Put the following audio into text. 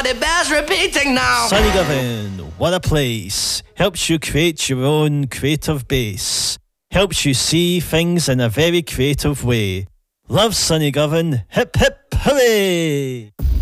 it bears repeating now. Sunny Govan, what a place. Helps you create your own creative base. Helps you see things in a very creative way. Love Sunny Govan. Hip hip hooray!